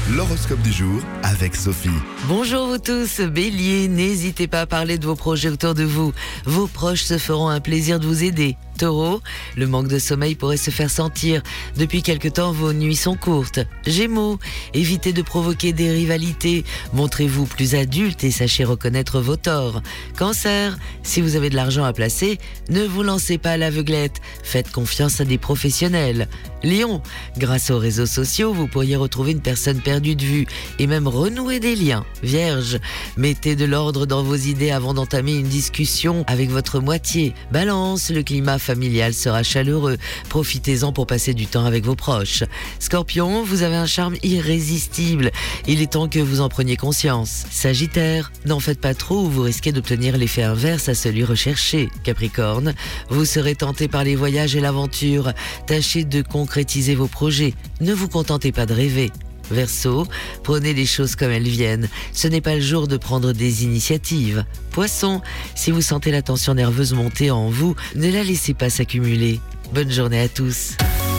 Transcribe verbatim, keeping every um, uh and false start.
L'horoscope du jour avec Sophie. Bonjour vous tous, Bélier, n'hésitez pas à parler de vos projets autour de vous. Vos proches se feront un plaisir de vous aider. Taureau, le manque de sommeil pourrait se faire sentir. Depuis quelque temps, vos nuits sont courtes. Gémeaux, évitez de provoquer des rivalités. Montrez-vous plus adulte et sachez reconnaître vos torts. Cancer, si vous avez de l'argent à placer, ne vous lancez pas à l'aveuglette. Faites confiance à des professionnels. Lion, grâce aux réseaux sociaux, vous pourriez retrouver une personne perdue de vue et même renouer des liens. Vierge, mettez de l'ordre dans vos idées avant d'entamer une discussion avec votre moitié. Balance, le climat familial sera chaleureux. Profitez-en pour passer du temps avec vos proches. Scorpion, vous avez un charme irrésistible. Il est temps que vous en preniez conscience. Sagittaire, n'en faites pas trop ou vous risquez d'obtenir l'effet inverse à celui recherché. Capricorne, vous serez tenté par les voyages et l'aventure. Tâchez de concrétiser vos projets. Ne vous contentez pas de rêver. Verseau, prenez les choses comme elles viennent. Ce n'est pas le jour de prendre des initiatives. Poisson, si vous sentez la tension nerveuse monter en vous, ne la laissez pas s'accumuler. Bonne journée à tous.